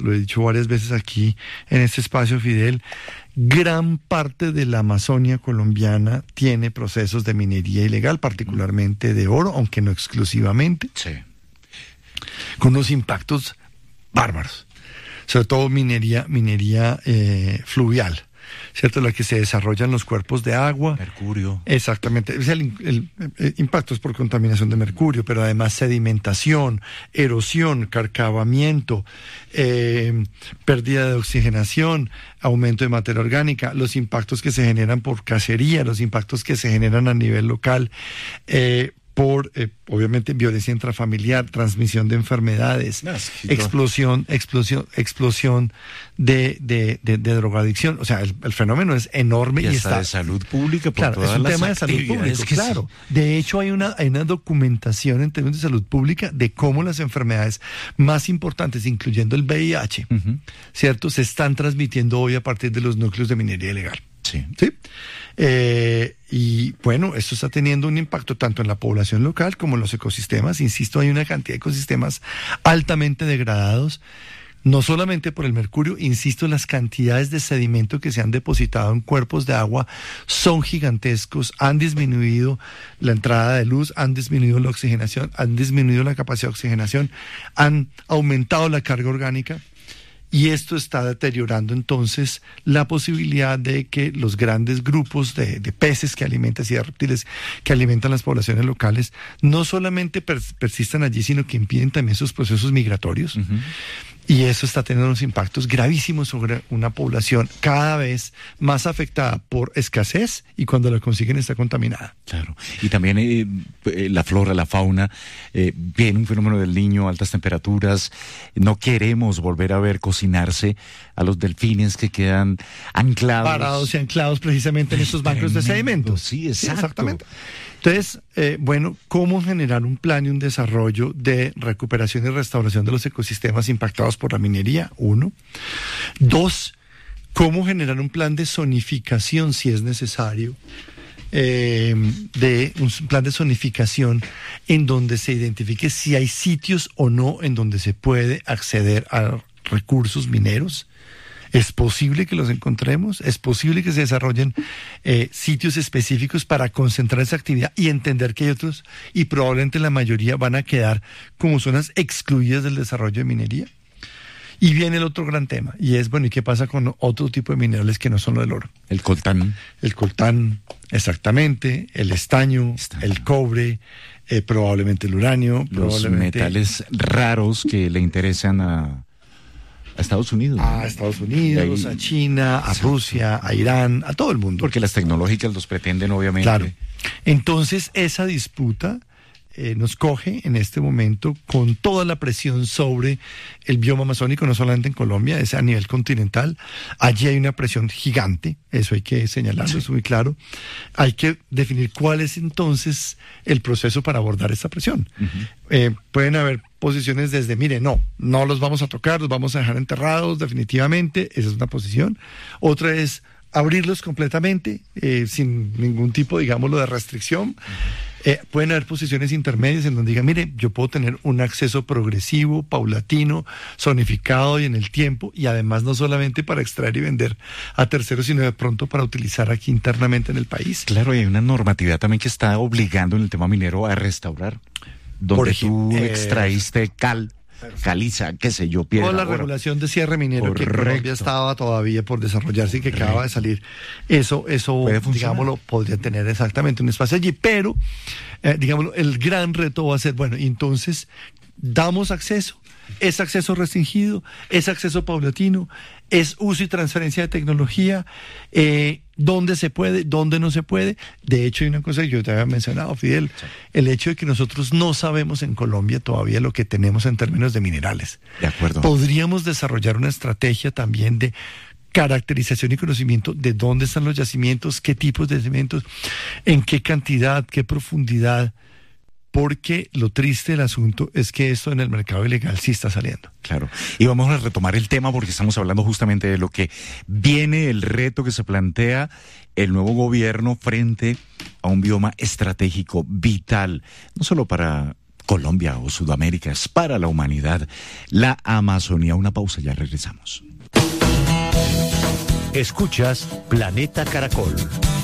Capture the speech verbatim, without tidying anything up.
lo he dicho varias veces aquí en este espacio, Fidel, gran parte de la Amazonia colombiana tiene procesos de minería ilegal, particularmente de oro, aunque no exclusivamente, Sí. con unos impactos bárbaros, sobre todo minería, minería eh, fluvial, ¿cierto? La que se desarrolla en los cuerpos de agua. Mercurio. Exactamente. O sea, el, el, el impacto es por contaminación de mercurio, pero además sedimentación, erosión, carcavamiento, eh, pérdida de oxigenación, aumento de materia orgánica, los impactos que se generan por cacería, los impactos que se generan a nivel local, eh, por, eh, obviamente, violencia intrafamiliar, transmisión de enfermedades, No, es que explosión, explosión, explosión de, de, de, de drogadicción. O sea, el, el fenómeno es enorme Y y, hasta está... de salud pública por Claro, todas es un las tema de salud actividades pública, que claro. sí. De hecho, hay una, hay una documentación en términos de salud pública de cómo las enfermedades más importantes, incluyendo el V I H, Ujú. ¿cierto?, se están transmitiendo hoy a partir de los núcleos de minería ilegal. Sí. ¿Sí? Eh, y bueno, esto está teniendo un impacto tanto en la población local como en los ecosistemas. Insisto, hay una cantidad de ecosistemas altamente degradados, no solamente por el mercurio, insisto, las cantidades de sedimento que se han depositado en cuerpos de agua son gigantescos, han disminuido la entrada de luz, han disminuido la oxigenación, han disminuido la capacidad de oxigenación, han aumentado la carga orgánica. Y esto está deteriorando entonces la posibilidad de que los grandes grupos de, de peces que alimentan y de reptiles que alimentan las poblaciones locales no solamente pers- persistan allí, sino que impiden también sus procesos migratorios. Ujú. Y eso está teniendo unos impactos gravísimos sobre una población cada vez más afectada por escasez y cuando la consiguen está contaminada. Claro. Y también eh, eh, la flora, la fauna, eh, viene un fenómeno del Niño, altas temperaturas. No queremos volver a ver cocinarse a los delfines que quedan anclados. Parados y anclados precisamente en estos bancos de Tremendo. sedimentos. Sí, exacto. exactamente. Entonces, eh, bueno, ¿cómo generar un plan y un desarrollo de recuperación y restauración de los ecosistemas impactados por la minería? Uno. Dos, ¿cómo generar un plan de zonificación, si es necesario, eh, de un plan de zonificación en donde se identifique si hay sitios o no en donde se puede acceder a recursos mineros? ¿Es posible que los encontremos? ¿Es posible que se desarrollen eh, sitios específicos para concentrar esa actividad y entender que hay otros y probablemente la mayoría van a quedar como zonas excluidas del desarrollo de minería? Y viene el otro gran tema, y es, bueno, ¿y qué pasa con otro tipo de minerales que no son lo del oro? El coltán. El coltán, exactamente, el estaño, Estaño. el cobre, eh, probablemente el uranio, Los probablemente metales raros que le interesan a, a Estados Unidos. ¿no? a Estados Unidos, Y ahí- a China, a Rusia, a Irán, a todo el mundo. Porque las tecnológicas los pretenden, obviamente. Claro. Entonces, esa disputa eh, nos coge en este momento con toda la presión sobre el bioma amazónico, no solamente en Colombia, es a nivel continental. Allí hay una presión gigante, eso hay que señalarlo, es muy claro. Hay que definir cuál es entonces el proceso para abordar esta presión. Ujú. Eh, pueden haber posiciones desde, mire, no, no los vamos a tocar, los vamos a dejar enterrados definitivamente, esa es una posición. Otra es abrirlos completamente, eh, sin ningún tipo, digámoslo, de restricción. Eh, pueden haber posiciones intermedias en donde digan, mire, yo puedo tener un acceso progresivo, paulatino, zonificado y en el tiempo, y además no solamente para extraer y vender a terceros, sino de pronto para utilizar aquí internamente en el país. Claro, y hay una normatividad también que está obligando en el tema minero a restaurar. Donde Por ejemplo, tú eh, extraíste cal, caliza, qué sé yo, piedra. Toda la oro. regulación de cierre minero que en Correcto. Colombia estaba todavía por desarrollarse y que acaba de salir, eso, eso Puede funcionar. digámoslo, podría tener exactamente un espacio allí, pero, eh, digámoslo, el gran reto va a ser, bueno, entonces, damos acceso, es acceso restringido, es acceso paulatino, es uso y transferencia de tecnología, eh, dónde se puede, dónde no se puede. De hecho, hay una cosa que yo te había mencionado, Fidel, Sí. el hecho de que nosotros no sabemos en Colombia todavía lo que tenemos en términos de minerales. De acuerdo. Podríamos desarrollar una estrategia también de caracterización y conocimiento de dónde están los yacimientos, qué tipos de yacimientos, en qué cantidad, qué profundidad, porque lo triste del asunto es que esto en el mercado ilegal sí está saliendo. Claro. Y vamos a retomar el tema porque estamos hablando justamente de lo que viene, el reto que se plantea el nuevo gobierno frente a un bioma estratégico vital, no solo para Colombia o Sudamérica, es para la humanidad. La Amazonía, una pausa, ya regresamos. Escuchas Planeta Caracol.